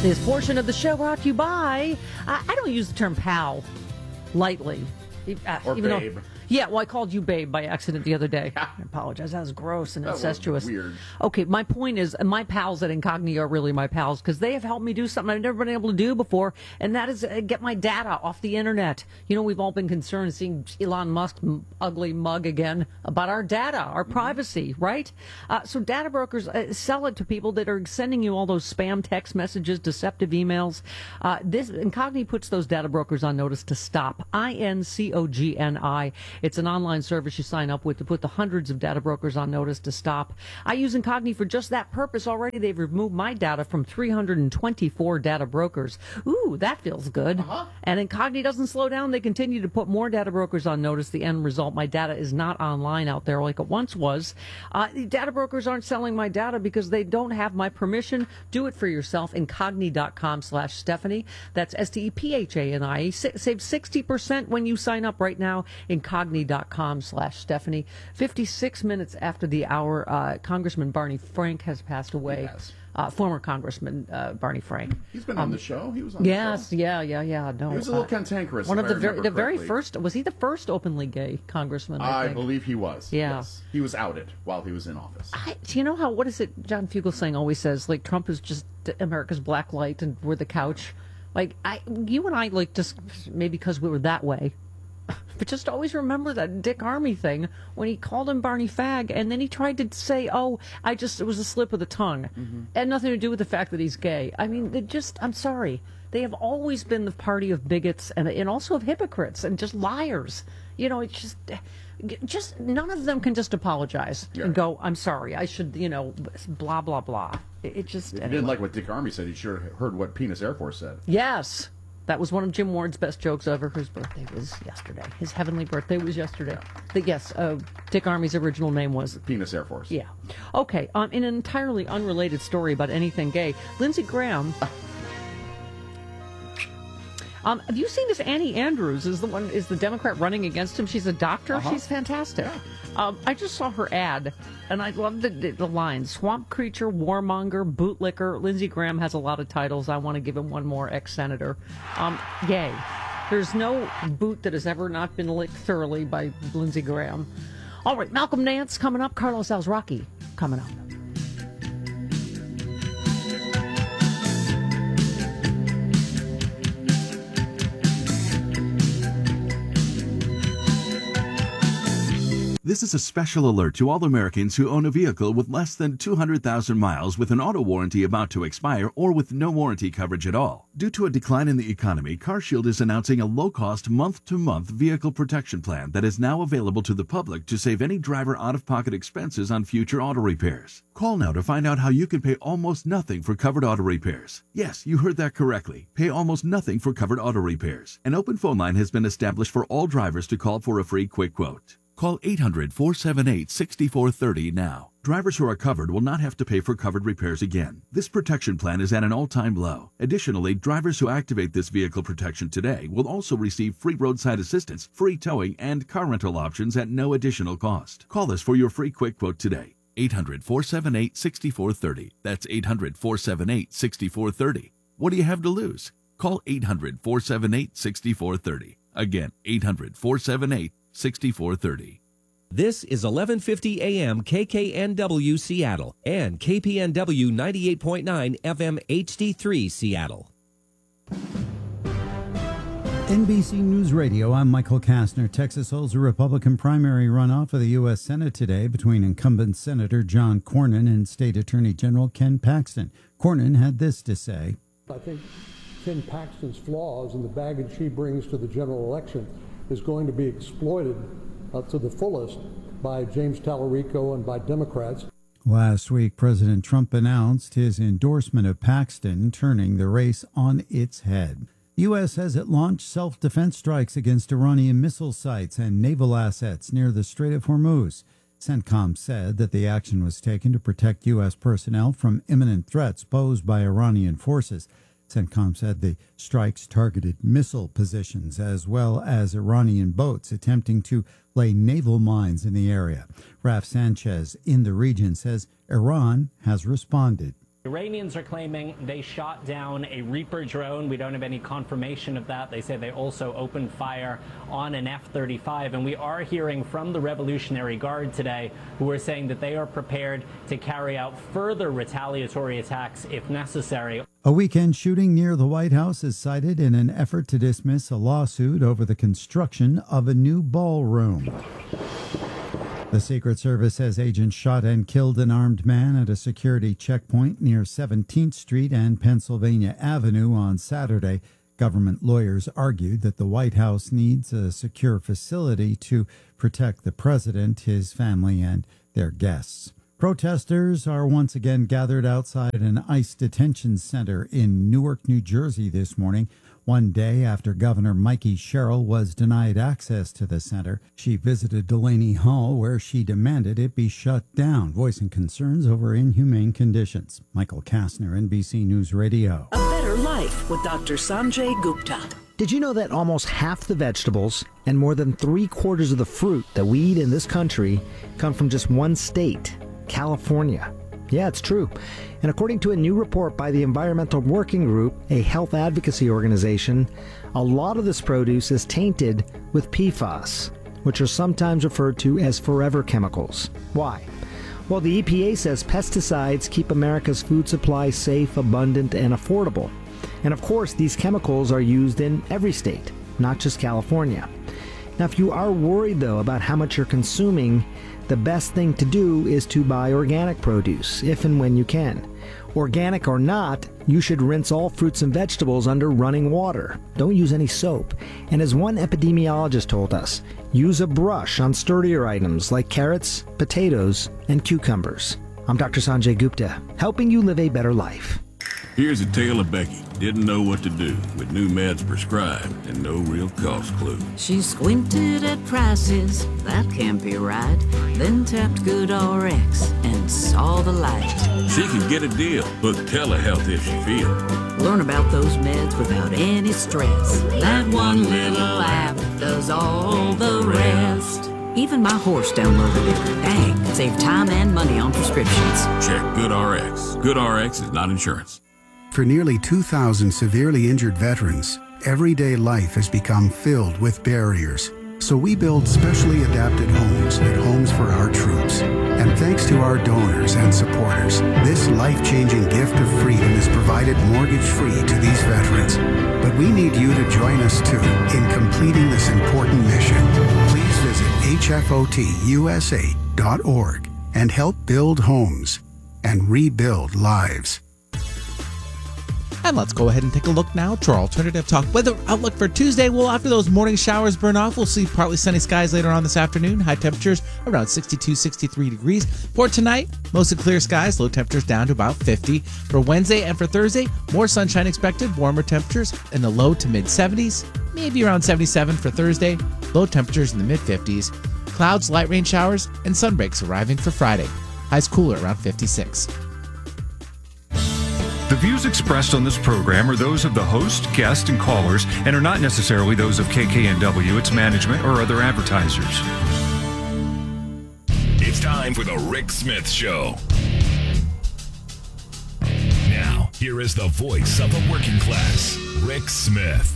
This portion of the show brought to you by, I don't use the term pal lightly. Or even babe. Yeah, well, I called you babe by accident the other day. I apologize. That was gross and incestuous. Was weird. Okay, my point is, my pals at Incognito are really my pals because they have helped me do something I've never been able to do before, and that is get my data off the internet. You know, we've all been concerned seeing Elon Musk ugly mug again about our data, our privacy, right? So data brokers sell it to people that are sending you all those spam text messages, deceptive emails. This Incogni puts those data brokers on notice to stop. INCOGNI. It's an online service you sign up with to put the hundreds of data brokers on notice to stop. I use Incogni for just that purpose already. They've removed my data from 324 data brokers. Ooh, that feels good. And Incogni doesn't slow down. They continue to put more data brokers on notice. The end result, my data is not online out there like it once was. The data brokers aren't selling my data because they don't have my permission. Do it for yourself. Incogni.com/Stephanie. That's STEPHANI. Save 60% when you sign up right now. Incogni.com/Stephanie. 56 minutes after the hour, Congressman Barney Frank has passed away. Yes. Former Congressman Barney Frank. He's been on the show. He was on the show. Yeah. No, He was a little cantankerous. One of the very very first. Was he the first openly gay congressman? I think? Believe he was. Yeah. Yes. He was outed while he was in office. Do you know how? What is it? John Fugelsang always says, like, Trump is just America's black light, and we're the couch. Like, you and I, like, just maybe because we were that way. But just always remember that Dick Armey thing when he called him Barney Fag, and then he tried to say, it was a slip of the tongue. It had nothing to do with the fact that he's gay. I mean, I'm sorry. They have always been the party of bigots and also of hypocrites and just liars. You know, it's just none of them can just apologize and go, I'm sorry, I should, blah, blah, blah. It just, If you anyway. didn't like what Dick Armey said, you sure heard what Penis Air Force said. Yes. That was one of Jim Ward's best jokes ever. His birthday was yesterday. His heavenly birthday was yesterday. Yes, Dick Armey's original name was Penis Air Force. Yeah. Okay, in an entirely unrelated story about anything gay, Lindsey Graham... have you seen this? Annie Andrews is the Democrat running against him. She's a doctor. She's fantastic. Yeah. I just saw her ad, and I love the line. Swamp creature, warmonger, bootlicker. Lindsey Graham has a lot of titles. I want to give him one more, ex-senator. Yay. There's no boot that has ever not been licked thoroughly by Lindsey Graham. All right, Malcolm Nance coming up. Carlos Alzraki coming up. This is a special alert to all Americans who own a vehicle with less than 200,000 miles with an auto warranty about to expire or with no warranty coverage at all. Due to a decline in the economy, CarShield is announcing a low-cost month-to-month vehicle protection plan that is now available to the public to save any driver out-of-pocket expenses on future auto repairs. Call now to find out how you can pay almost nothing for covered auto repairs. Yes, you heard that correctly. Pay almost nothing for covered auto repairs. An open phone line has been established for all drivers to call for a free quick quote. Call 800-478-6430 now. Drivers who are covered will not have to pay for covered repairs again. This protection plan is at an all-time low. Additionally, drivers who activate this vehicle protection today will also receive free roadside assistance, free towing, and car rental options at no additional cost. Call us for your free quick quote today. 800-478-6430. That's 800-478-6430. What do you have to lose? Call 800-478-6430. Again, 800-478-6430. This is 1150 AM KKNW Seattle and KPNW 98.9 FM HD3 Seattle. NBC News Radio, I'm Michael Kastner. Texas holds a Republican primary runoff for the U.S. Senate today between incumbent Senator John Cornyn and State Attorney General Ken Paxton. Cornyn had this to say. I think Ken Paxton's flaws and the baggage he brings to the general election is going to be exploited to the fullest by James Tallarico and by Democrats. Last week, President Trump announced his endorsement of Paxton, turning the race on its head. The U.S. says it launched self-defense strikes against Iranian missile sites and naval assets near the Strait of Hormuz. CENTCOM said that the action was taken to protect U.S. personnel from imminent threats posed by Iranian forces. CENTCOM said the strikes targeted missile positions as well as Iranian boats attempting to lay naval mines in the area. Raf Sanchez in the region says Iran has responded. Iranians are claiming they shot down a Reaper drone. We don't have any confirmation of that. They say they also opened fire on an F-35. And we are hearing from the Revolutionary Guard today, who are saying that they are prepared to carry out further retaliatory attacks if necessary. A weekend shooting near the White House is cited in an effort to dismiss a lawsuit over the construction of a new ballroom. The Secret Service says agents shot and killed an armed man at a security checkpoint near 17th Street and Pennsylvania Avenue on Saturday. Government lawyers argued that the White House needs a secure facility to protect the president, his family, and their guests. Protesters are once again gathered outside an ICE detention center in Newark, New Jersey this morning. One day after Governor Mikey Sherrill was denied access to the center, she visited Delaney Hall, where she demanded it be shut down, voicing concerns over inhumane conditions. Michael Kastner, NBC News Radio. A Better Life with Dr. Sanjay Gupta. Did you know that almost half the vegetables and more than 3/4 of the fruit that we eat in this country come from just one state, California? Yeah, it's true. And according to a new report by the Environmental Working Group, a health advocacy organization, a lot of this produce is tainted with PFAS, which are sometimes referred to as forever chemicals. Why? Well, the EPA says pesticides keep America's food supply safe, abundant, and affordable. And of course, these chemicals are used in every state, not just California. Now, if you are worried, though, about how much you're consuming, the best thing to do is to buy organic produce, if and when you can. Organic or not, you should rinse all fruits and vegetables under running water. Don't use any soap. And as one epidemiologist told us, use a brush on sturdier items like carrots, potatoes, and cucumbers. I'm Dr. Sanjay Gupta, helping you live a better life. Here's a tale of Becky. Didn't know what to do with new meds prescribed and no real cost clue. She squinted at prices, that can't be right. Then tapped GoodRx and saw the light. She could get a deal, book telehealth if she feels. Learn about those meds without any stress. That one little app does all the rest. Even my horse downloaded it. Dang, save time and money on prescriptions. Check GoodRx. GoodRx is not insurance. For nearly 2,000 severely injured veterans, everyday life has become filled with barriers. So we build specially adapted homes at Homes for Our Troops. And thanks to our donors and supporters, this life-changing gift of freedom is provided mortgage-free to these veterans. But we need you to join us too in completing this important mission. Please visit hfotusa.org and help build homes and rebuild lives. And let's go ahead and take a look now to our Alternative Talk weather outlook for Tuesday. Well, after those morning showers burn off, we'll see partly sunny skies later on this afternoon. High temperatures around 62, 63 degrees. For tonight, mostly clear skies, low temperatures down to about 50. For Wednesday and for Thursday, more sunshine expected, warmer temperatures in the low to mid 70s, maybe around 77 for Thursday, low temperatures in the mid 50s. Clouds, light rain showers, and sunbreaks arriving for Friday. Highs cooler around 56. The views expressed on this program are those of the host, guest, and callers and are not necessarily those of KKNW, its management, or other advertisers. It's time for the Rick Smith Show. Now, here is the voice of the working class, Rick Smith.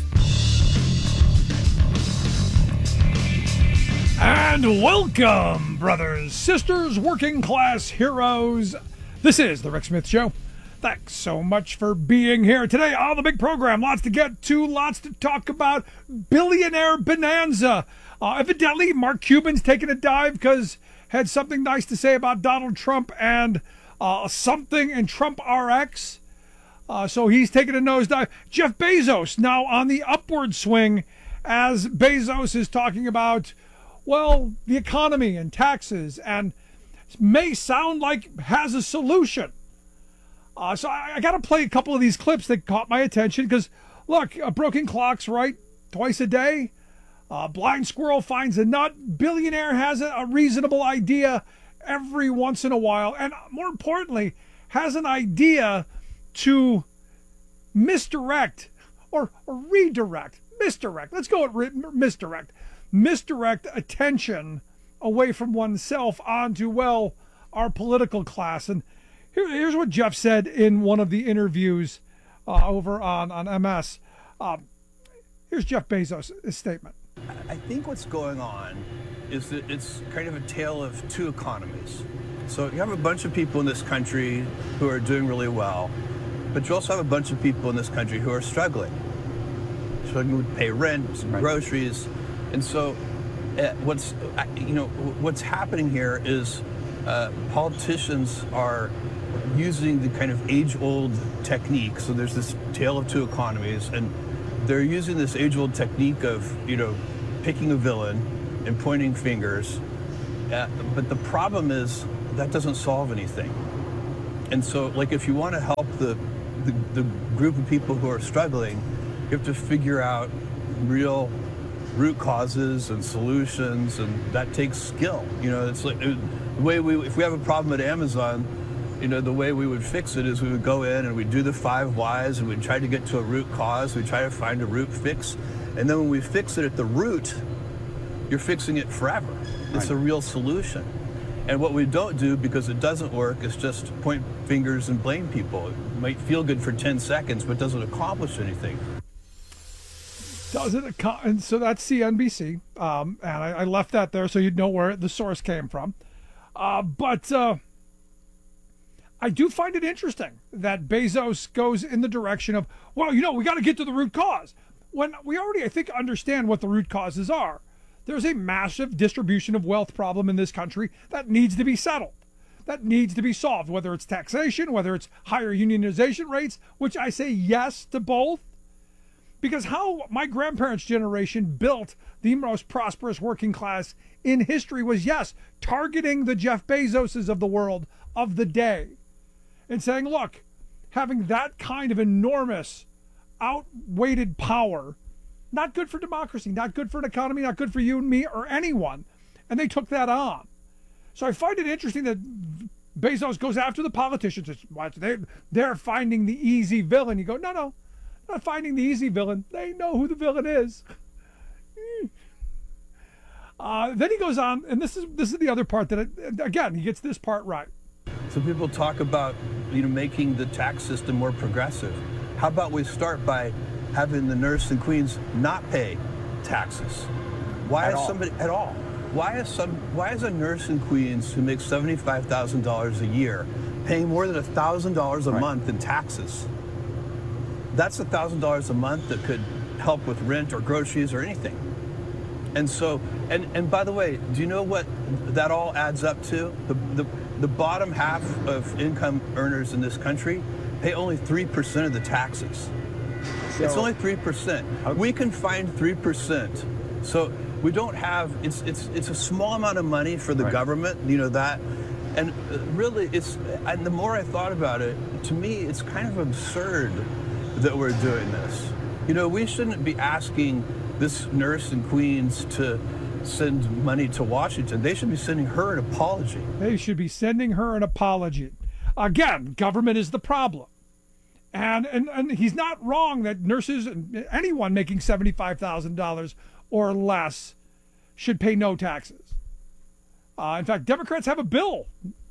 And welcome, brothers, sisters, working class heroes. This is the Rick Smith Show. Thanks so much for being here today on the big program. Lots to get to, lots to talk about. Billionaire bonanza. Evidently, Mark Cuban's taking a dive because had something nice to say about Donald Trump and something in Trump RX. So he's taking a nosedive. Jeff Bezos now on the upward swing as Bezos is talking about, well, the economy and taxes, and may sound like has a solution. So I got to play a couple of these clips that caught my attention because, look, broken clocks right twice a day. Blind squirrel finds a nut. Billionaire has a reasonable idea every once in a while. And more importantly, has an idea to misdirect or redirect. Misdirect. Let's go with misdirect. Misdirect attention away from oneself onto, well, our political class. And Here's what Jeff said in one of the interviews over on MS. Here's Jeff Bezos' statement. I think what's going on is that it's kind of a tale of two economies. So you have a bunch of people in this country who are doing really well, but you also have a bunch of people in this country who are struggling to pay rent, groceries, and so what's happening here is politicians are using the kind of age-old technique. So there's this tale of two economies, and they're using this age-old technique of picking a villain and pointing fingers. But the problem is that doesn't solve anything. And so, like, if you want to help the group of people who are struggling, you have to figure out real root causes and solutions, and that takes skill. It's like the way if we have a problem at Amazon, the way we would fix it is we would go in and we'd do the 5 whys and we'd try to get to a root cause. We'd try to find a root fix. And then when we fix it at the root, you're fixing it forever. It's a real solution. And what we don't do, because it doesn't work, is just point fingers and blame people. It might feel good for 10 seconds, but doesn't accomplish anything. And so that's CNBC. And I left that there so you'd know where the source came from. But I do find it interesting that Bezos goes in the direction of, well, we got to get to the root cause. When we already, I think, understand what the root causes are. There's a massive distribution of wealth problem in this country that needs to be settled, that needs to be solved, whether it's taxation, whether it's higher unionization rates, which I say yes to both. Because how my grandparents' generation built the most prosperous working class in history was, yes, targeting the Jeff Bezoses of the world of the day and saying, look, having that kind of enormous outweighted power, not good for democracy, not good for an economy, not good for you and me or anyone. And they took that on. So I find it interesting that Bezos goes after the politicians. They're finding the easy villain. You go, no, not finding the easy villain. They know who the villain is. Then he goes on, and this is the other part that, again, he gets this part right. So people talk about, making the tax system more progressive. How about we start by having the nurse in Queens not pay taxes? Why is a nurse in Queens who makes $75,000 a year paying more than $1,000 a month in taxes? That's $1,000 a month that could help with rent or groceries or anything. And so, and by the way, do you know what that all adds up to? The bottom half of income earners in this country pay only 3% of the taxes. It's only 3%. We can find 3%. So we don't have, it's a small amount of money for the government, that. And really, and the more I thought about it, to me, it's kind of absurd that we're doing this. We shouldn't be asking this nurse in Queens to send money to Washington. They should be sending her an apology. They should be sending her an apology. Again, government is the problem. And he's not wrong that nurses and anyone making $75,000 or less should pay no taxes. In fact, Democrats have a bill.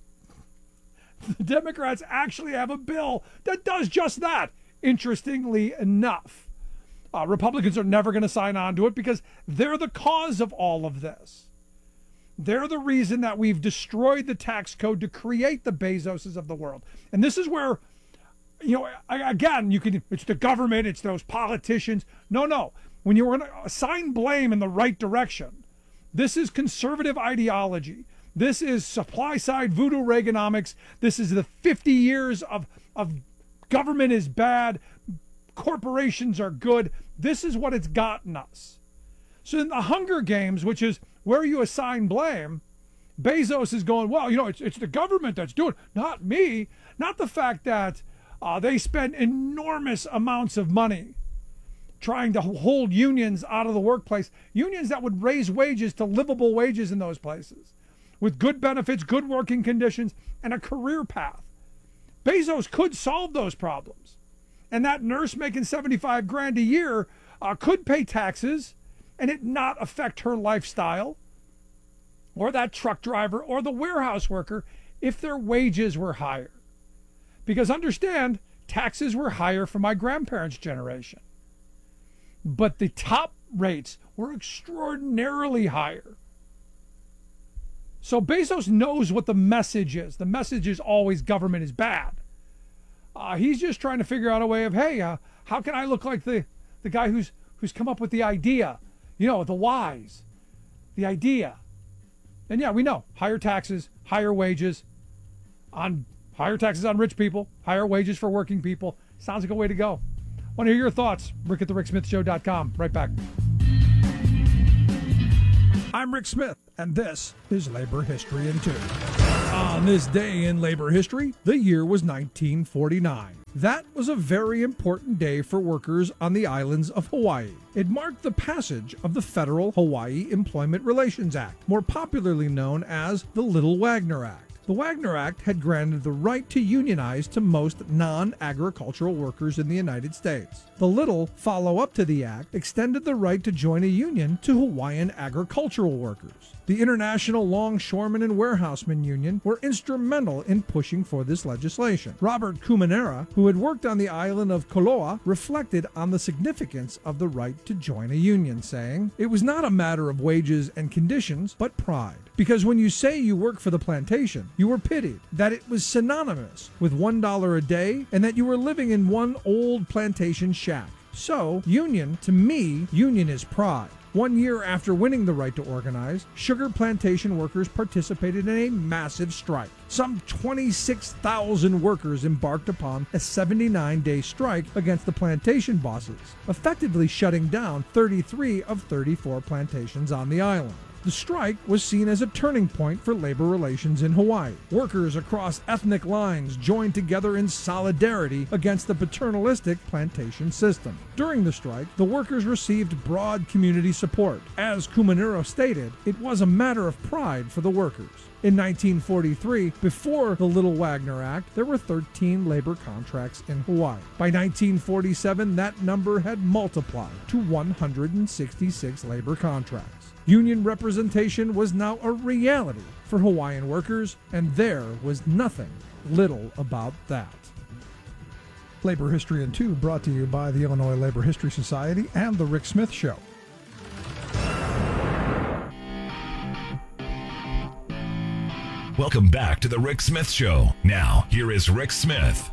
The Democrats actually have a bill that does just that, interestingly enough. Republicans are never going to sign on to it because they're the cause of all of this. They're the reason that we've destroyed the tax code to create the Bezoses of the world. And this is where, again, it's the government, it's those politicians. No. When you're going to assign blame in the right direction, this is conservative ideology. This is supply-side voodoo Reaganomics. This is the 50 years of government is bad, corporations are good. This is what it's gotten us. So in the Hunger Games, which is where you assign blame, Bezos is going, well, it's the government that's doing it, not me. Not the fact that they spend enormous amounts of money trying to hold unions out of the workplace, unions that would raise wages to livable wages in those places, with good benefits, good working conditions, and a career path. Bezos could solve those problems. And that nurse making $75,000 a year could pay taxes and it not affect her lifestyle, or that truck driver or the warehouse worker if their wages were higher. Because understand, taxes were higher for my grandparents' generation. But the top rates were extraordinarily higher. So Bezos knows what the message is. The message is always government is bad. He's just trying to figure out a way of, hey, how can I look like the guy who's come up with the idea? You know, the whys, the idea. And yeah, we know, higher taxes, higher wages, higher taxes on rich people, higher wages for working people. Sounds like a way to go. Want to hear your thoughts? Rick at thericksmithshow.com. Right back. I'm Rick Smith, and this is Labor History in 2. On this day in labor history, the year was 1949. That was a very important day for workers on the islands of Hawaii. It marked the passage of the Federal Hawaii Employment Relations Act, more popularly known as the Little Wagner Act. The Wagner Act had granted the right to unionize to most non-agricultural workers in the United States. The Little follow-up to the act extended the right to join a union to Hawaiian agricultural workers. The International Longshoremen and Warehousemen Union were instrumental in pushing for this legislation. Robert Kumanera, who had worked on the island of Koloa, reflected on the significance of the right to join a union, saying, "It was not a matter of wages and conditions, but pride. Because when you say you work for the plantation, you were pitied, that it was synonymous with $1 a day, and that you were living in one old plantation shack. So, union, to me, union is pride." 1 year after winning the right to organize, sugar plantation workers participated in a massive strike. Some 26,000 workers embarked upon a 79-day strike against the plantation bosses, effectively shutting down 33 of 34 plantations on the island. The strike was seen as a turning point for labor relations in Hawaii. Workers across ethnic lines joined together in solidarity against the paternalistic plantation system. During the strike, the workers received broad community support. As Kumanero stated, it was a matter of pride for the workers. In 1943, before the Little Wagner Act, there were 13 labor contracts in Hawaii. By 1947, that number had multiplied to 166 labor contracts. Union representation was now a reality for Hawaiian workers, and there was nothing little about that. Labor History in 2 brought to you by the Illinois Labor History Society and The Rick Smith Show. Welcome back to The Rick Smith Show. Now, here is Rick Smith.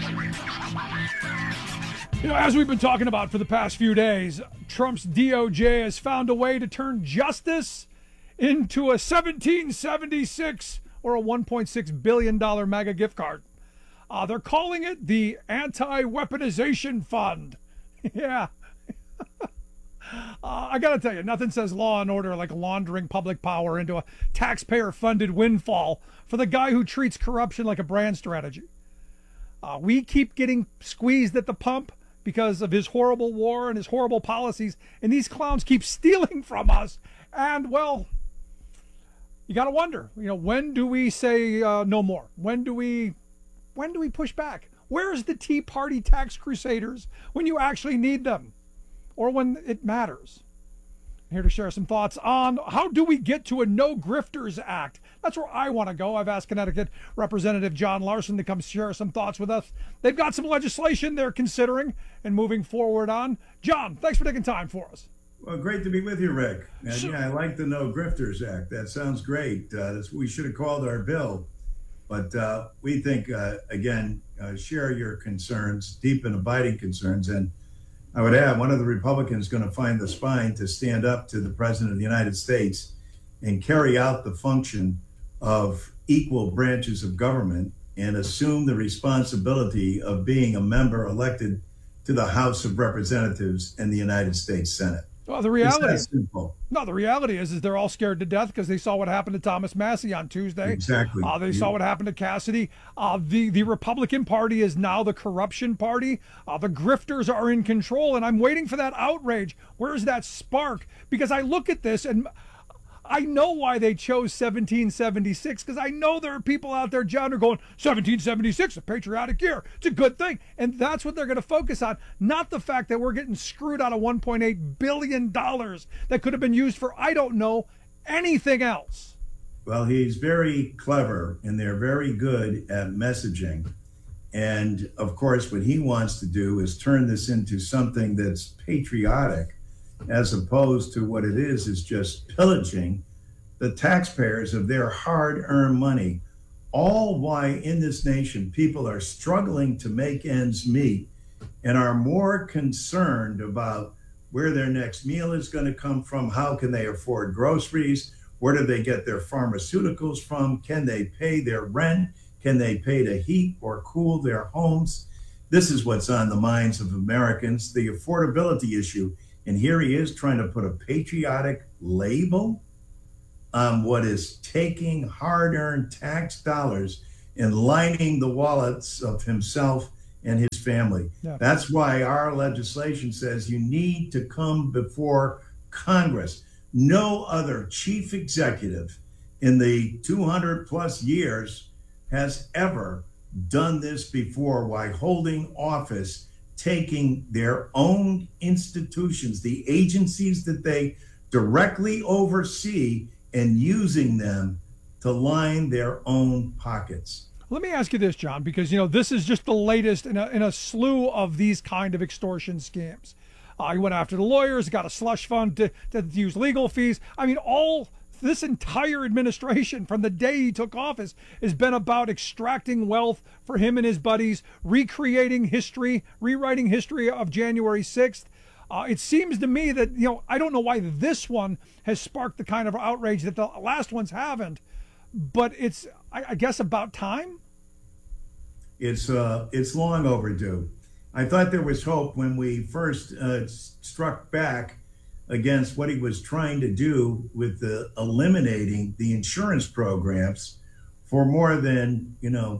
You know, as we've been talking about for the past few days, Trump's DOJ has found a way to turn justice into a 1776 or a $1.6 billion MAGA gift card. They're calling it the Anti-Weaponization Fund. Yeah. I got to tell you, nothing says law and order like laundering public power into a taxpayer-funded windfall for the guy who treats corruption like a brand strategy. We keep getting squeezed at the pump because of his horrible war and his horrible policies, and these clowns keep stealing from us. And, well, you got to wonder, you know, when do we say no more? When do we push back? Where's the Tea Party tax crusaders when you actually need them or when it matters? I'm here to share some thoughts on how do we get to a No Grifters Act. That's where I want to go. I've asked Connecticut Representative John Larson to come share some thoughts with us. They've got some legislation they're considering and moving forward on. John, thanks for taking time for us. Well, great to be with you, Rick. And yeah, I like the No Grifters Act. That sounds great. We should have called our bill. But we think, again, share your concerns, deep and abiding concerns. And I would add, one of the Republicans going to find the spine to stand up to the President of the United States and carry out the function of equal branches of government and assume the responsibility of being a member elected to the House of Representatives and the United States Senate. Well, the reality is they're all scared to death because they saw what happened to Thomas Massie on Tuesday. Exactly. They saw what happened to Cassidy. The Republican Party is now the corruption party. The grifters are in control, and I'm waiting for that outrage. Where's that spark? Because I look at this and I know why they chose 1776, because I know there are people out there, John, who are going, 1776, a patriotic year. It's a good thing. And that's what they're going to focus on, not the fact that we're getting screwed out of $1.8 billion that could have been used for, I don't know, anything else. Well, he's very clever, and they're very good at messaging. And of course, what he wants to do is turn this into something that's patriotic, as opposed to what it is just pillaging the taxpayers of their hard-earned money. All why in this nation, people are struggling to make ends meet and are more concerned about where their next meal is going to come from, how can they afford groceries, where do they get their pharmaceuticals from, can they pay their rent, can they pay to heat or cool their homes? This is what's on the minds of Americans, the affordability issue. And here he is trying to put a patriotic label on what is taking hard-earned tax dollars and lining the wallets of himself and his family. Yeah. That's why our legislation says you need to come before Congress. No other chief executive in the 200 plus years has ever done this before while holding office, taking their own institutions, the agencies that they directly oversee, and using them to line their own pockets. Let me ask you this, John, because, this is just the latest in a slew of these kind of extortion schemes. He went after the lawyers, got a slush fund to use legal fees. I mean, this entire administration from the day he took office has been about extracting wealth for him and his buddies, recreating history, rewriting history of January 6th. It seems to me that, I don't know why this one has sparked the kind of outrage that the last ones haven't, but it's, I guess, about time. It's long overdue. I thought there was hope when we first struck back against what he was trying to do with eliminating the insurance programs for more than,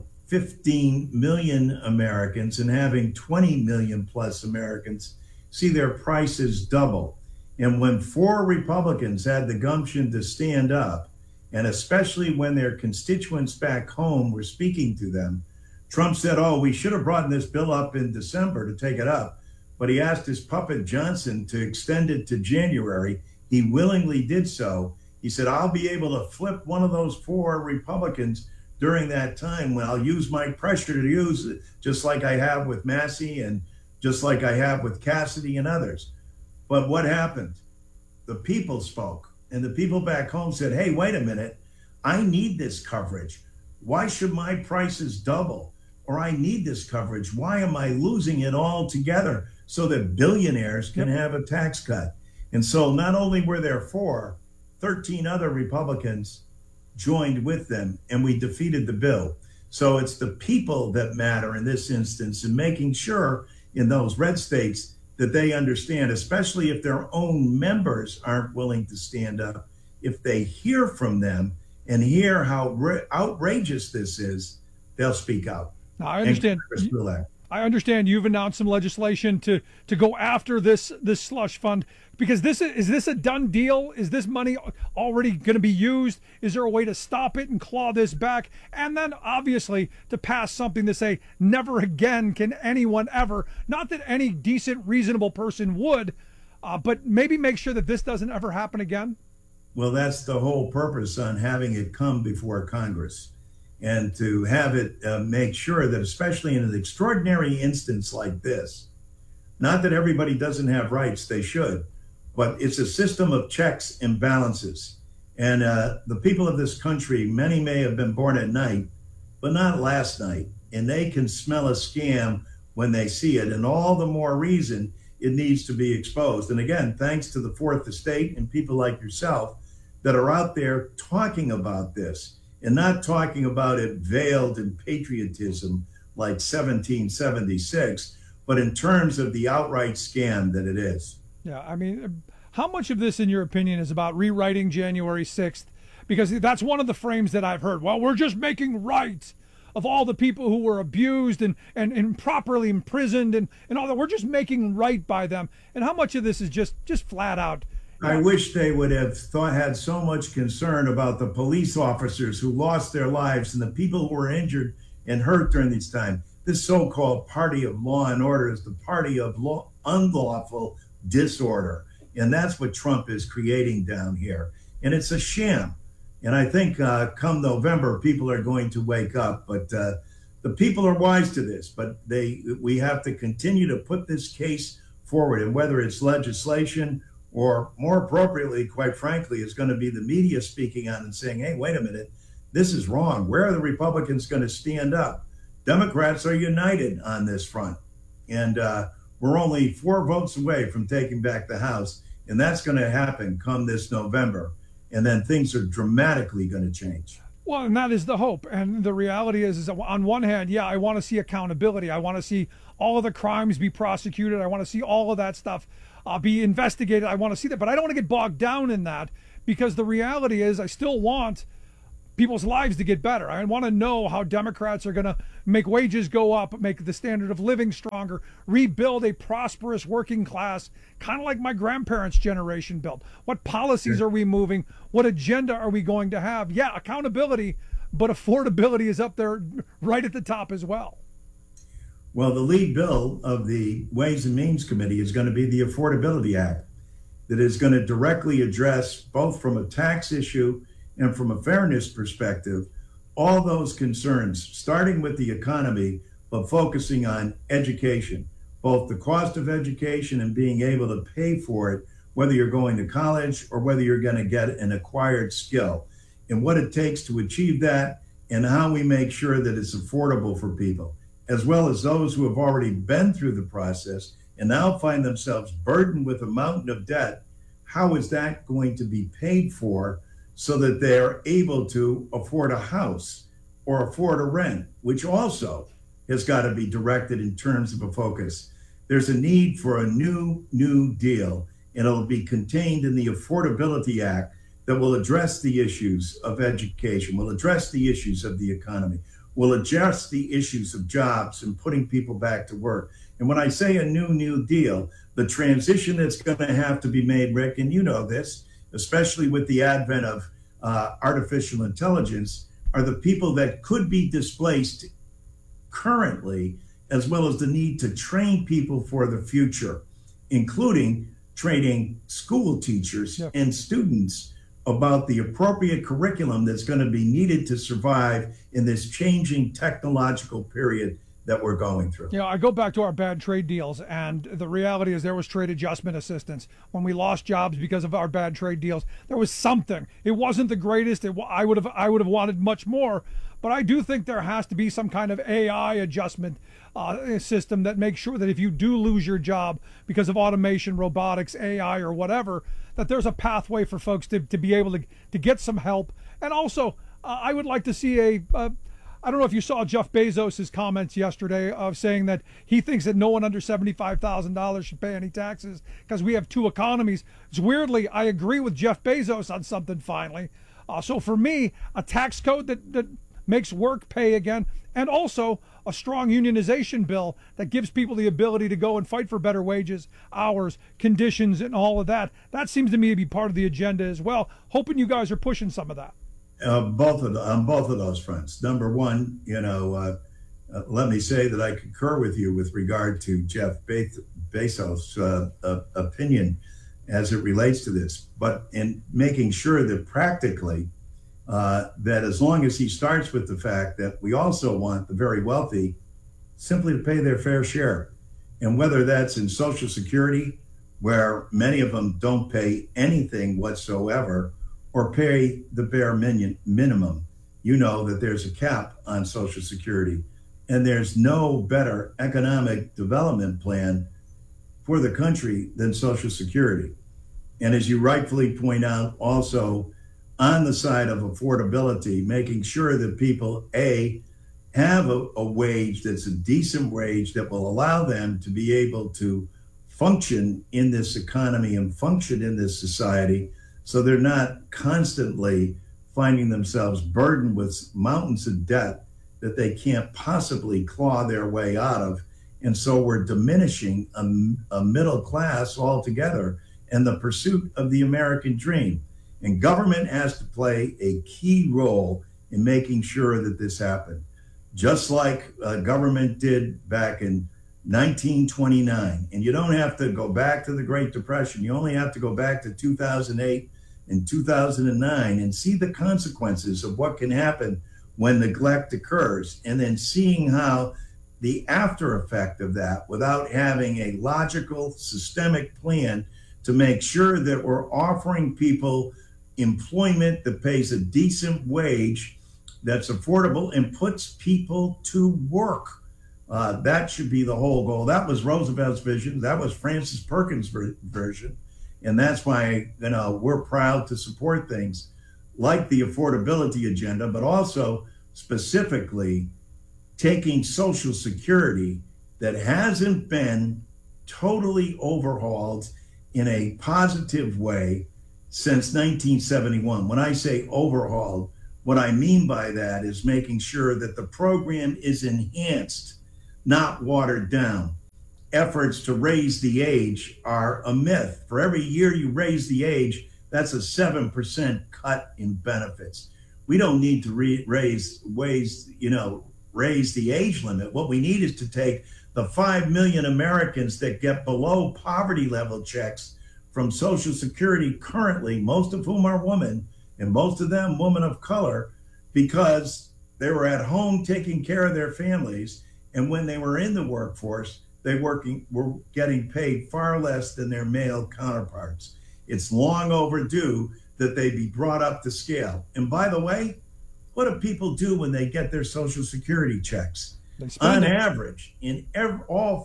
15 million Americans and having 20 million plus Americans see their prices double. And when 4 Republicans had the gumption to stand up, and especially when their constituents back home were speaking to them, Trump said, we should have brought this bill up in December to take it up. But he asked his puppet Johnson to extend it to January. He willingly did so. He said, I'll be able to flip one of those 4 Republicans during that time when I'll use my pressure to use it, just like I have with Massey and just like I have with Cassidy and others. But what happened? The people spoke, and the people back home said, hey, wait a minute. I need this coverage. Why should my prices double? Or I need this coverage. Why am I losing it all together so that billionaires can have a tax cut? And so not only were there 4, 13 other Republicans joined with them, and we defeated the bill. So it's the people that matter in this instance, and making sure in those red states that they understand, especially if their own members aren't willing to stand up, if they hear from them and hear how outrageous this is, they'll speak out. Now, I understand. I understand you've announced some legislation to go after this slush fund, because is this a done deal? Is this money already going to be used? Is there a way to stop it and claw this back? And then obviously to pass something to say never again can anyone ever, not that any decent, reasonable person would, but maybe make sure that this doesn't ever happen again? Well, that's the whole purpose on having it come before Congress, and to have it make sure that, especially in an extraordinary instance like this, not that everybody doesn't have rights, they should, but it's a system of checks and balances. And the people of this country, many may have been born at night, but not last night. And they can smell a scam when they see it. And all the more reason it needs to be exposed. And again, thanks to the Fourth Estate and people like yourself that are out there talking about this, and not talking about it veiled in patriotism like 1776, but in terms of the outright scam that it is. Yeah, I mean, how much of this, in your opinion, is about rewriting January 6th? Because that's one of the frames that I've heard. Well, we're just making right of all the people who were abused and improperly imprisoned and all that. We're just making right by them. And how much of this is just flat out? I wish they would have had so much concern about the police officers who lost their lives and the people who were injured and hurt during this time. This so-called party of law and order is the party of unlawful disorder. And that's what Trump is creating down here. And it's a sham. And I think come November, people are going to wake up. But the people are wise to this, but we have to continue to put this case forward, and whether it's legislation or, more appropriately, quite frankly, is going to be the media speaking on and saying, hey, wait a minute, this is wrong. Where are the Republicans going to stand up? Democrats are united on this front, and we're only 4 votes away from taking back the House, and that's going to happen come this November, and then things are dramatically going to change. Well, and that is the hope. And the reality is that on one hand, yeah, I want to see accountability. I want to see all of the crimes be prosecuted. I want to see all of that stuff be investigated. I want to see that. But I don't want to get bogged down in that, because the reality is I still want people's lives to get better. I want to know how Democrats are going to make wages go up, make the standard of living stronger, rebuild a prosperous working class, kind of like my grandparents' generation built. What policies are we moving? What agenda are we going to have? Yeah, accountability, but affordability is up there right at the top as well. Well, the lead bill of the Ways and Means Committee is going to be the Affordability Act, that is going to directly address, both from a tax issue and from a fairness perspective, all those concerns, starting with the economy, but focusing on education, both the cost of education and being able to pay for it, whether you're going to college or whether you're going to get an acquired skill, and what it takes to achieve that, and how we make sure that it's affordable for people, as well as those who have already been through the process and now find themselves burdened with a mountain of debt. How is that going to be paid for, so that they're able to afford a house or afford a rent, which also has got to be directed in terms of a focus. There's a need for a new deal, and it'll be contained in the Affordability Act that will address the issues of education, will address the issues of the economy, will address the issues of jobs and putting people back to work. And when I say a new deal, the transition that's going to have to be made, Rick, and you know this, especially with the advent of artificial intelligence, are the people that could be displaced currently, as well as the need to train people for the future, including training school teachers and students about the appropriate curriculum that's going to be needed to survive in this changing technological period that we're going through. I go back to our bad trade deals, and the reality is there was trade adjustment assistance. When we lost jobs because of our bad trade deals, there was something. It wasn't the greatest. I would have wanted much more, but I do think there has to be some kind of AI adjustment system that makes sure that if you do lose your job because of automation, robotics, AI, or whatever, that there's a pathway for folks to be able to get some help. And also, I would like to see I don't know if you saw Jeff Bezos' comments yesterday of saying that he thinks that no one under $75,000 should pay any taxes because we have 2 economies. It's weirdly, I agree with Jeff Bezos on something finally. So for me, a tax code that makes work pay again, and also a strong unionization bill that gives people the ability to go and fight for better wages, hours, conditions, and all of that. That seems to me to be part of the agenda as well. Hoping you guys are pushing some of that. On both of those fronts. Number one, let me say that I concur with you with regard to Jeff Bezos' opinion as it relates to this, but in making sure that practically that as long as he starts with the fact that we also want the very wealthy simply to pay their fair share, and whether that's in Social Security, where many of them don't pay anything whatsoever, or pay the bare minimum. You know that there's a cap on Social Security, and there's no better economic development plan for the country than Social Security. And as you rightfully point out, also on the side of affordability, making sure that people, A, have a wage that's a decent wage that will allow them to be able to function in this economy and function in this society, so they're not constantly finding themselves burdened with mountains of debt that they can't possibly claw their way out of. And so we're diminishing a middle class altogether and the pursuit of the American dream. And government has to play a key role in making sure that this happened. Just like government did back in 1929. And you don't have to go back to the Great Depression. You only have to go back to 2008 and 2009 and see the consequences of what can happen when neglect occurs, and then seeing how the after effect of that, without having a logical, systemic plan to make sure that we're offering people employment that pays a decent wage, that's affordable, and puts people to work. That should be the whole goal. That was Roosevelt's vision. That was Francis Perkins' version. And that's why, we're proud to support things like the affordability agenda, but also specifically taking Social Security that hasn't been totally overhauled in a positive way since 1971. When I say overhauled, what I mean by that is making sure that the program is enhanced, not watered down. Efforts to raise the age are a myth. For every year you raise the age, that's a 7% cut in benefits. We don't need to raise the age limit. What we need is to take the 5 million Americans that get below poverty level checks from Social Security currently, most of whom are women, and most of them women of color, because they were at home taking care of their families. And when they were in the workforce, they were getting paid far less than their male counterparts. It's long overdue that they be brought up to scale. And by the way, what do people do when they get their Social Security checks? On average, in all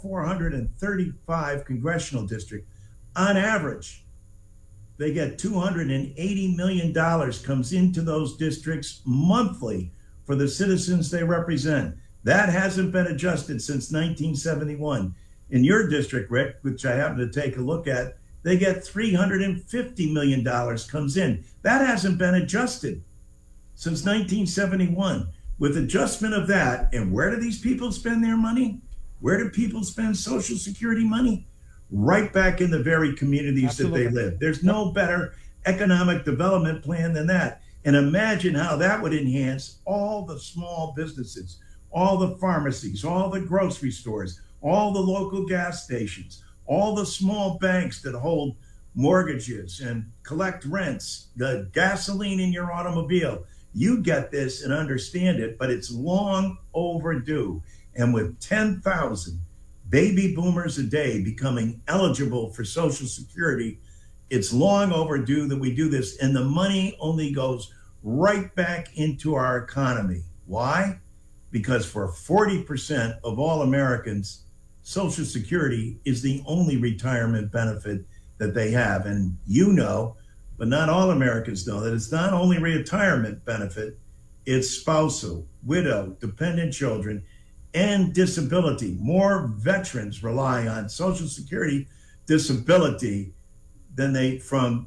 435 congressional districts, on average, they get $280 million comes into those districts monthly for the citizens they represent. That hasn't been adjusted since 1971. In your district, Rick, which I happen to take a look at, they get $350 million comes in. That hasn't been adjusted since 1971. With adjustment of that, and where do these people spend their money? Where do people spend Social Security money? Right back in the very communities Absolutely. That they live. There's no better economic development plan than that. And imagine how that would enhance all the small businesses, all the pharmacies, all the grocery stores, all the local gas stations, all the small banks that hold mortgages and collect rents, the gasoline in your automobile. You get this and understand it, but it's long overdue. And with 10,000 baby boomers a day becoming eligible for Social Security, it's long overdue that we do this. And the money only goes right back into our economy. Why? Because for 40% of all Americans, Social Security is the only retirement benefit that they have. And but not all Americans know that it's not only retirement benefit, it's spousal, widow, dependent children, and disability. More veterans rely on Social Security disability than the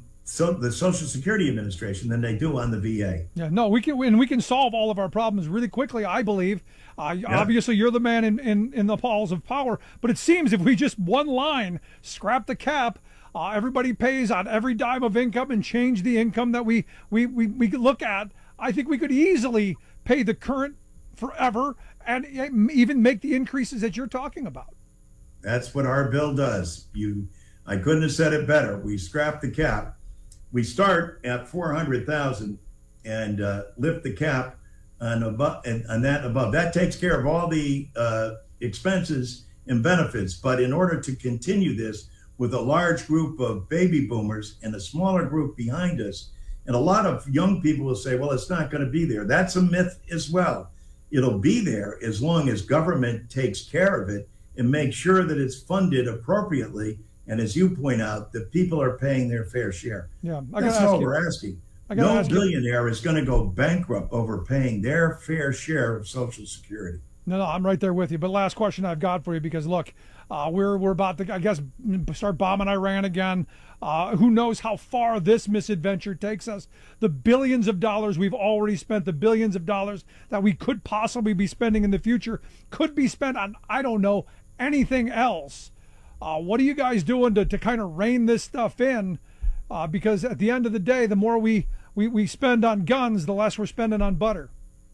Social Security Administration than they do on the VA. Yeah, no, we can solve all of our problems really quickly, I believe. Obviously, you're the man in the halls of power, but it seems if we just one line, scrap the cap, everybody pays on every dime of income and change the income that we look at, I think we could easily pay the current forever and even make the increases that you're talking about. That's what our bill does. I couldn't have said it better. We scrap the cap. We start at 400,000 and lift the cap on that above. That takes care of all the expenses and benefits. But in order to continue this with a large group of baby boomers and a smaller group behind us, and a lot of young people will say, well, it's not going to be there. That's a myth as well. It'll be there as long as government takes care of it and makes sure that it's funded appropriately. And as you point out, that people are paying their fair share. Yeah, that's all we're asking. No billionaire is going to go bankrupt over paying their fair share of Social Security. No, I'm right there with you. But last question I've got for you, because look, we're about to, I guess, start bombing Iran again. Who knows how far this misadventure takes us? The billions of dollars we've already spent, the billions of dollars that we could possibly be spending in the future, could be spent on, I don't know, anything else. What are you guys doing to kind of rein this stuff in? Because at the end of the day, the more we spend on guns, the less we're spending on butter.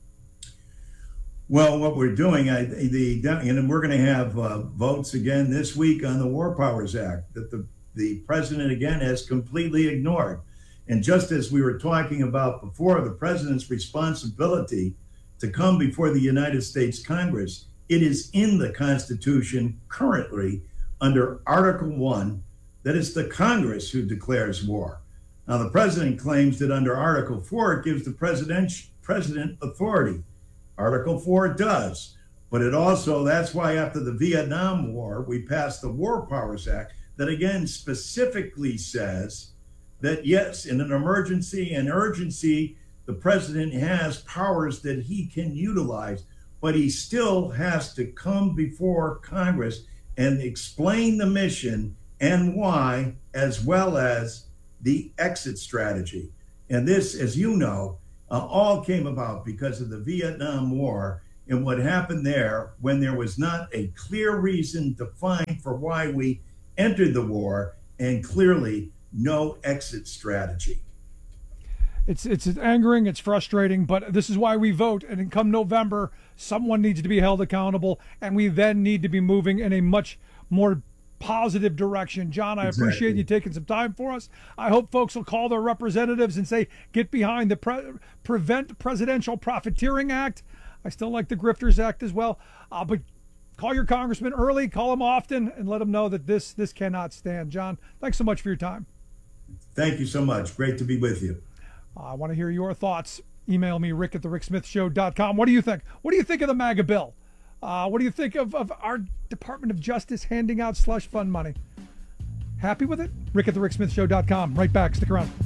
Well, what we're doing, and we're going to have votes again this week on the War Powers Act that the president, again, has completely ignored. And just as we were talking about before, the president's responsibility to come before the United States Congress. It is in the Constitution currently under Article 1 that it's the Congress who declares war. Now, the president claims that under Article 4, it gives the president authority. Article 4 does, but it also, that's why after the Vietnam War, we passed the War Powers Act that again specifically says that yes, in an emergency and urgency, the president has powers that he can utilize, but he still has to come before Congress and explain the mission and why, as well as the exit strategy. And this, as you know, all came about because of the Vietnam War and what happened there when there was not a clear reason defined for why we entered the war and clearly no exit strategy. It's angering, it's frustrating, but this is why we vote. And come November, someone needs to be held accountable, and we then need to be moving in a much more positive direction. John, I appreciate you taking some time for us. I hope folks will call their representatives and say, get behind the Prevent Presidential Profiteering Act. I still like the Grifters Act as well. But call your congressman early, call them often, and let them know that this cannot stand. John, thanks so much for your time. Thank you so much. Great to be with you. I want to hear your thoughts. Email me, rick@thericksmithshow.com. What do you think? What do you think of the MAGA bill? What do you think of our Department of Justice handing out slush fund money? Happy with it? rick@thericksmithshow.com. Right back. Stick around.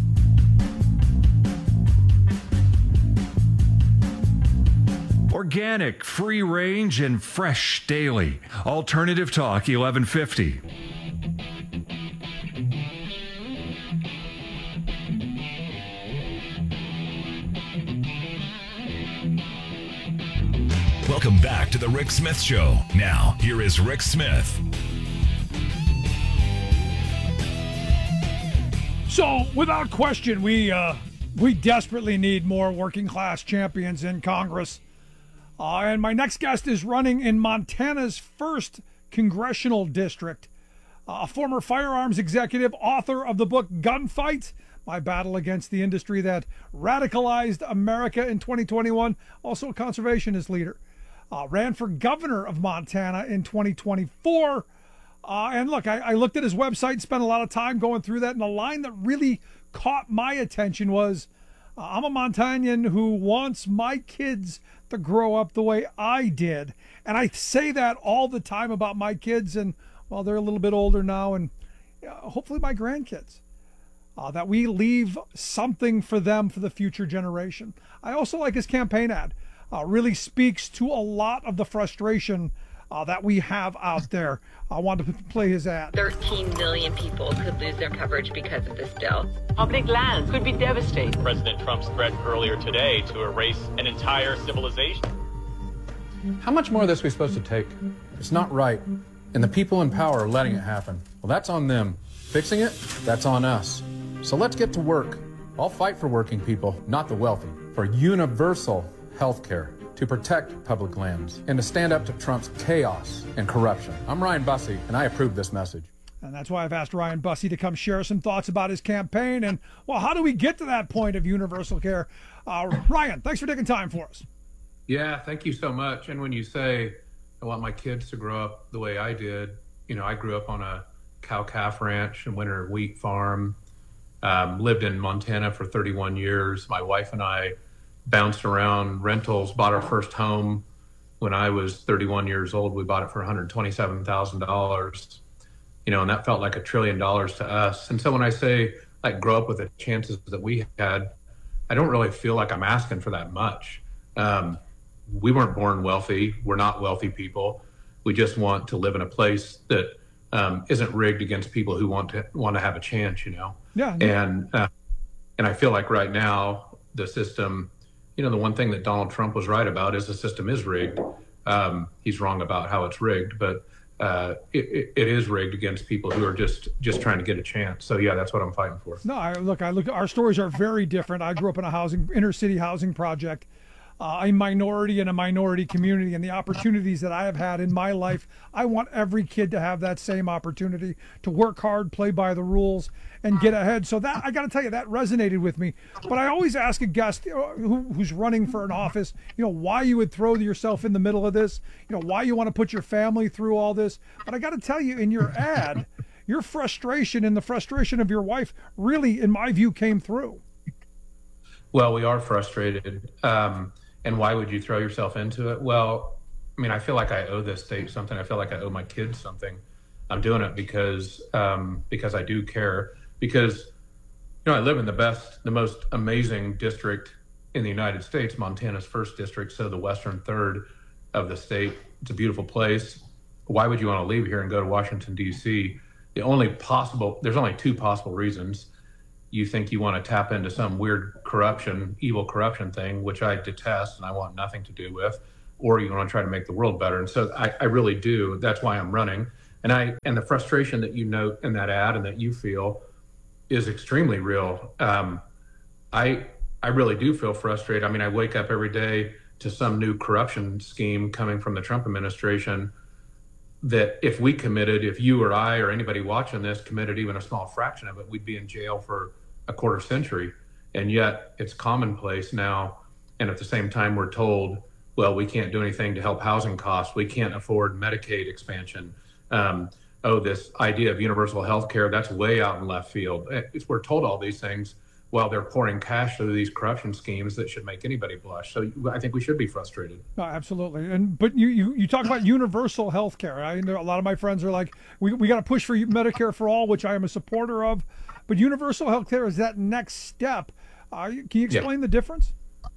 Organic, free range, and fresh daily. Alternative Talk 1150. Welcome back to the Rick Smith Show. Now, here is Rick Smith. So, without question, we desperately need more working class champions in Congress. And my next guest is running in Montana's 1st congressional district. A former firearms executive, author of the book Gunfight, My Battle Against the Industry That Radicalized America in 2021. Also a conservationist leader. Ran for governor of Montana in 2024. And look, I looked at his website, spent a lot of time going through that, and the line that really caught my attention was, I'm a Montanan who wants my kids to grow up the way I did. And I say that all the time about my kids, and, well, they're a little bit older now, and hopefully my grandkids. That we leave something for them for the future generation. I also like his campaign ad. Really speaks to a lot of the frustration that we have out there. I wanted to play his ad. 13 million people could lose their coverage because of this bill. Public lands could be devastated. President Trump's threat earlier today to erase an entire civilization. How much more of this are we supposed to take? It's not right. And the people in power are letting it happen. Well, that's on them. Fixing it, that's on us. So let's get to work. I'll fight for working people, not the wealthy, for universal health care, to protect public lands, and to stand up to Trump's chaos and corruption. I'm Ryan Bussey, and I approve this message. And that's why I've asked Ryan Bussey to come share some thoughts about his campaign and, well, how do we get to that point of universal care? Ryan, thanks for taking time for us. Yeah, thank you so much. And when you say, I want my kids to grow up the way I did, I grew up on a cow-calf ranch and winter wheat farm, lived in Montana for 31 years. My wife and I bounced around rentals, bought our first home when I was 31 years old. We bought it for $127,000, and that felt like $1 trillion to us. And so when I say like grow up with the chances that we had, I don't really feel like I'm asking for that much. We weren't born wealthy. We're not wealthy people. We just want to live in a place that isn't rigged against people who want to have a chance, Yeah. And I feel like right now the system, the one thing that Donald Trump was right about is the system is rigged. He's wrong about how it's rigged, but it is rigged against people who are just trying to get a chance. So yeah, that's what I'm fighting for. No, I look. Our stories are very different. I grew up in a inner city housing project. a minority in a minority community and the opportunities that I have had in my life. I want every kid to have that same opportunity to work hard, play by the rules, and get ahead. So that, I got to tell you, that resonated with me. But I always ask a guest who's running for an office, why you would throw yourself in the middle of this, why you want to put your family through all this. But I got to tell you, in your ad, your frustration and the frustration of your wife really, in my view, came through. Well, we are frustrated. And why would you throw yourself into it? Well, I mean, I feel like I owe this state something. I feel like I owe my kids something. I'm doing it because I do care. Because, I live in the most amazing district in the United States, Montana's first district, so the western third of the state. It's a beautiful place. Why would you want to leave here and go to Washington, D.C.? There's only two possible reasons. You think you want to tap into some weird evil corruption thing, which I detest and I want nothing to do with, or you want to try to make the world better. And so I really do. That's why I'm running. And the frustration that you note in that ad and that you feel is extremely real. I really do feel frustrated. I mean, I wake up every day to some new corruption scheme coming from the Trump administration that if you or I or anybody watching this committed even a small fraction of it, we'd be in jail for a quarter century. And yet it's commonplace now. And at the same time, we're told, well, we can't do anything to help housing costs. We can't afford Medicaid expansion. This idea of universal health care, that's way out in left field. We're told all these things while they're pouring cash through these corruption schemes that should make anybody blush. So I think we should be frustrated. No, absolutely. But you talk about universal health care. I know a lot of my friends are like, we got to push for Medicare for all, which I am a supporter of. But universal health care is that next step. Can you explain the difference?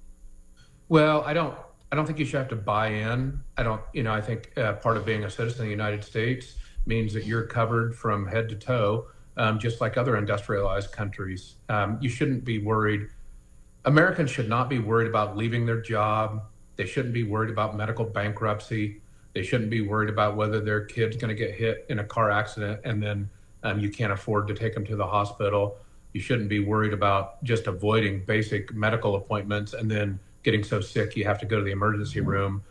Well, I don't think you should have to buy in. I think part of being a citizen of the United States means that you're covered from head to toe, just like other industrialized countries. You shouldn't be worried. Americans should not be worried about leaving their job. They shouldn't be worried about medical bankruptcy. They shouldn't be worried about whether their kid's going to get hit in a car accident and then you can't afford to take them to the hospital. You shouldn't be worried about just avoiding basic medical appointments and then getting so sick you have to go to the emergency room.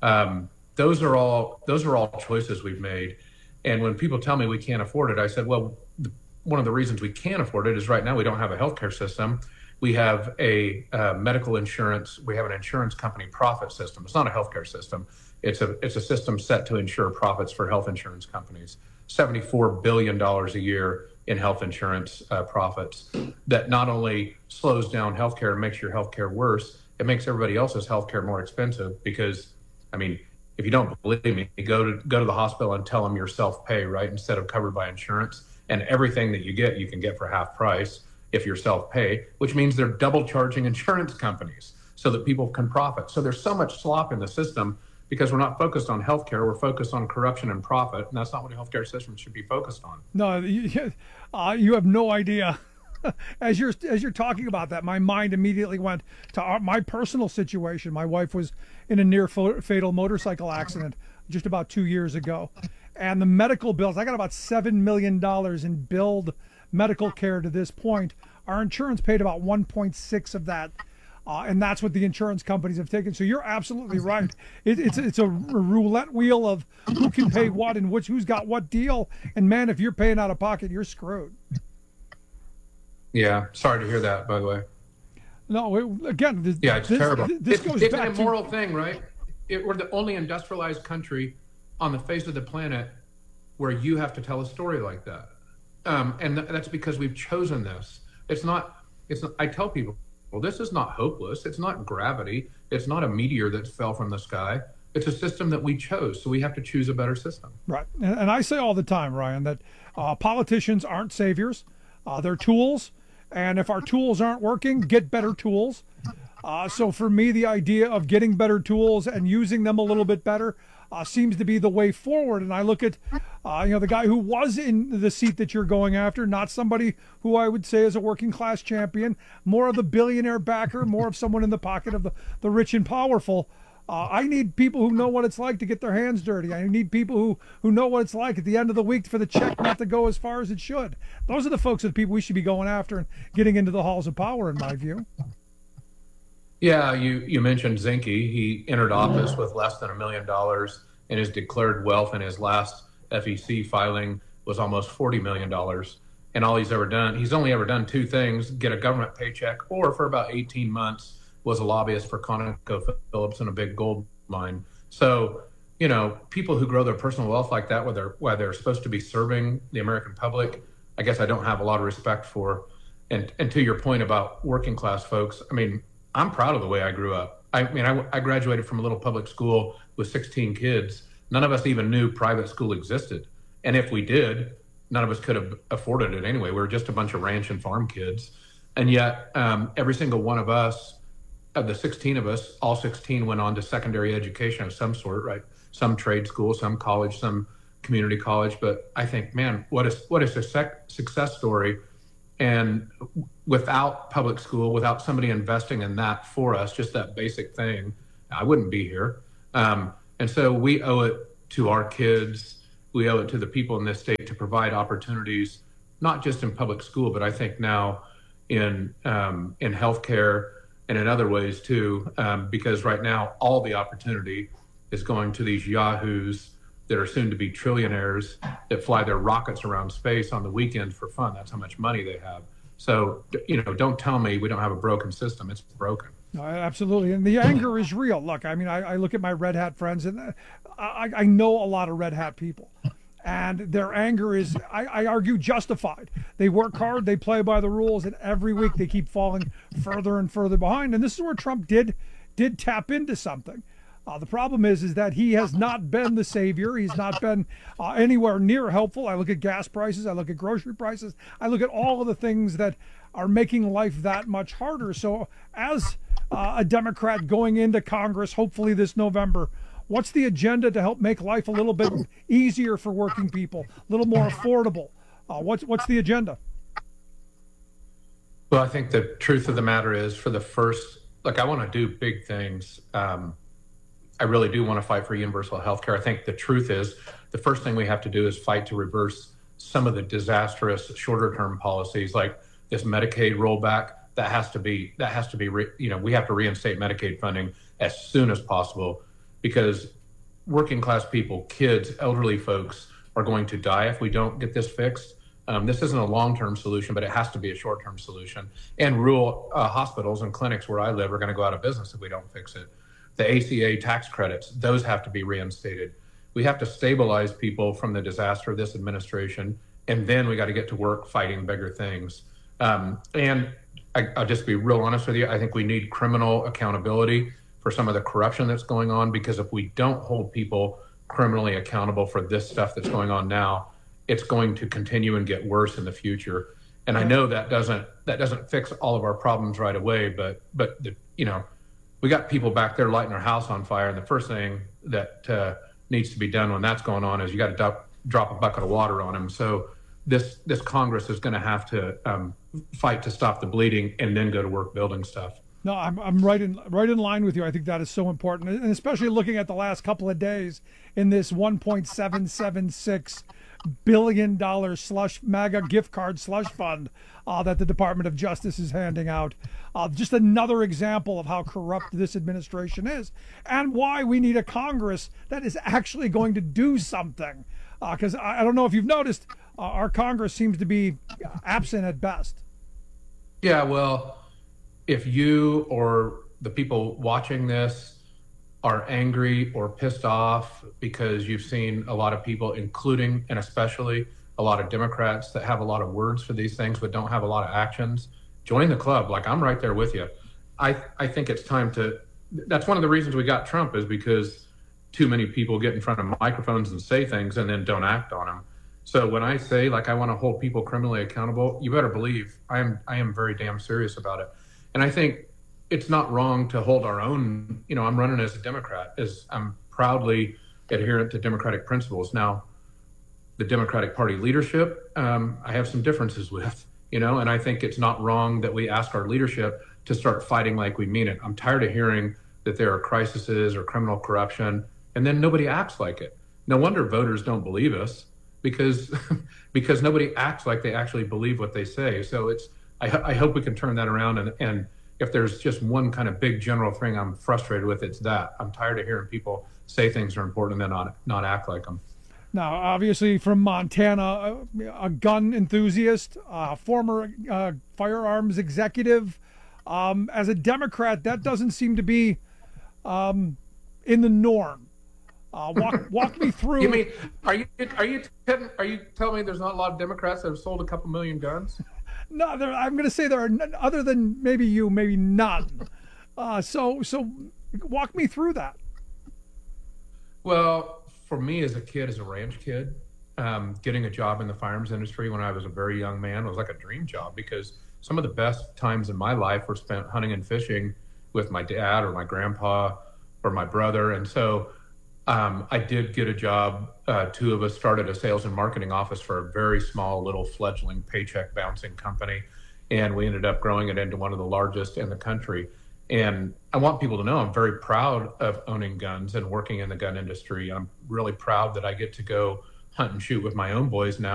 Those are all choices we've made. And when people tell me we can't afford it, I said, well, one of the reasons we can't afford it is right now we don't have a healthcare system. We have a medical insurance. We have an insurance company profit system. It's not a healthcare system. It's a system set to ensure profits for health insurance companies. $74 billion a year in health insurance profits. That not only slows down healthcare and makes your healthcare worse, it makes everybody else's healthcare more expensive. Because, I mean, if you don't believe me, go to the hospital and tell them you're self-pay, right, instead of covered by insurance. And everything that you can get for half price if you're self-pay, which means they're double charging insurance companies so that people can profit. So there's so much slop in the system because we're not focused on healthcare. We're focused on corruption and profit, and that's not what a healthcare system should be focused on. No, you have no idea. As you're talking about that, my mind immediately went to my personal situation. My wife was in a near fatal motorcycle accident just about 2 years ago. And the medical bills, I got about $7 million in billed medical care to this point. Our insurance paid about 1.6 of that. And that's what the insurance companies have taken. So you're absolutely right. It's a roulette wheel of who can pay what and who's got what deal. And man, if you're paying out of pocket, you're screwed. Yeah, sorry to hear that, by the way. No, again, it's terrible. This goes it's back an immoral thing, right? We're the only industrialized country on the face of the planet where you have to tell a story like that. And that's because we've chosen this. It's not, I tell people, well, this is not hopeless. It's not gravity. It's not a meteor that fell from the sky. It's a system that we chose. So we have to choose a better system. Right. And I say all the time, Ryan, that politicians aren't saviors. They're tools. And if our tools aren't working, get better tools. So for me, the idea of getting better tools and using them a little bit better seems to be the way forward. And I look at, the guy who was in the seat that you're going after, not somebody who I would say is a working class champion, more of the billionaire backer, more of someone in the pocket of the rich and powerful. I need people who know what it's like to get their hands dirty. I need people who know what it's like at the end of the week for the check not to go as far as it should. Those are the folks, the people we should be going after and getting into the halls of power, in my view. Yeah, you mentioned Zinke. He entered office with less than $1 million, and his declared wealth in his last FEC filing was almost $40 million. And all he's only ever done two things: get a government paycheck, or for about 18 months was a lobbyist for ConocoPhillips in a big gold mine. So, people who grow their personal wealth like that, while they're supposed to be serving the American public, I guess I don't have a lot of respect for. And to your point about working class folks, I mean, I'm proud of the way I grew up. I graduated from a little public school with 16 kids. None of us even knew private school existed. And if we did, none of us could have afforded it anyway. We were just a bunch of ranch and farm kids. And yet every single one of us, of the 16 of us, all 16 went on to secondary education of some sort, right? Some trade school, some college, some community college. But I think, man, what a success story. And without public school, without somebody investing in that for us, just that basic thing, I wouldn't be here. And so we owe it to our kids. We owe it to the people in this state to provide opportunities, not just in public school, but I think now in healthcare and in other ways too, because right now all the opportunity is going to these yahoos that are soon to be trillionaires that fly their rockets around space on the weekends for fun. That's how much money they have. So, don't tell me we don't have a broken system. It's broken. No, absolutely. And the anger is real. Look, I mean, I look at my Red Hat friends, and I know a lot of Red Hat people. And their anger is, I argue, justified. They work hard, they play by the rules, and every week they keep falling further and further behind. And this is where Trump did tap into something. The problem is that he has not been the savior. He's not been anywhere near helpful. I look at gas prices. I look at grocery prices. I look at all of the things that are making life that much harder. So as a Democrat going into Congress, hopefully this November, what's the agenda to help make life a little bit easier for working people, a little more affordable? What's the agenda? Well, I think the truth of the matter is, I want to do big things. I really do want to fight for universal health care. I think the truth is the first thing we have to do is fight to reverse some of the disastrous shorter term policies like this Medicaid rollback. That has to be, we have to reinstate Medicaid funding as soon as possible, because working class people, kids, elderly folks are going to die if we don't get this fixed. This isn't a long-term solution, but it has to be a short-term solution. And rural hospitals and clinics where I live are going to go out of business if we don't fix it. The ACA tax credits, those have to be reinstated. We have to stabilize people from the disaster of this administration, and then we got to get to work fighting bigger things. And I'll just be real honest with you. I think we need criminal accountability for some of the corruption that's going on, because if we don't hold people criminally accountable for this stuff that's going on now, it's going to continue and get worse in the future. And I know that doesn't fix all of our problems right away, but we got people back there lighting their house on fire, and the first thing that needs to be done when that's going on is you got to drop a bucket of water on them. So this Congress is going to have to fight to stop the bleeding and then go to work building stuff. No, I'm right in line with you. I think that is so important, and especially looking at the last couple of days in this $1.776 billion MAGA gift card slush fund that the Department of Justice is handing out. Just another example of how corrupt this administration is, and why we need a Congress that is actually going to do something. Because I don't know if you've noticed, our Congress seems to be absent at best. Yeah, well, if you or the people watching this are angry or pissed off because you've seen a lot of people, including and especially a lot of Democrats that have a lot of words for these things but don't have a lot of actions, join the club. Like, I'm right there with you. I think it's time to, that's one of the reasons we got Trump, is because too many people get in front of microphones and say things and then don't act on them. So when I say, like, I want to hold people criminally accountable, you better believe I am very damn serious about it. And I think it's not wrong to hold our own. I'm running as a Democrat, as I'm proudly adherent to democratic principles. Now, the Democratic Party leadership, I have some differences with, and I think it's not wrong that we ask our leadership to start fighting like we mean it. I'm tired of hearing that there are crises or criminal corruption, and then nobody acts like it. No wonder voters don't believe us, because nobody acts like they actually believe what they say. So I hope we can turn that around and if there's just one kind of big general thing I'm frustrated with, it's that. I'm tired of hearing people say things are important and then not act like them. Now, obviously from Montana, a gun enthusiast, former firearms executive. As a Democrat, that doesn't seem to be in the norm. Walk me through. You mean, are you telling me there's not a lot of Democrats that have sold a couple million guns? No, I'm going to say there are none, other than maybe you, maybe none. So walk me through that. Well, for me as a kid, as a ranch kid, getting a job in the firearms industry when I was a very young man was like a dream job, because some of the best times in my life were spent hunting and fishing with my dad or my grandpa or my brother. And so I did get a job. Two of us started a sales and marketing office for a very small little fledgling paycheck bouncing company. And we ended up growing it into one of the largest in the country. And I want people to know I'm very proud of owning guns and working in the gun industry. I'm really proud that I get to go hunt and shoot with my own boys now.